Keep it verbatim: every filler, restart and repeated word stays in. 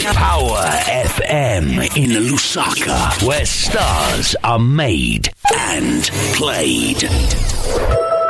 Power F M in Lusaka, where stars are made and played.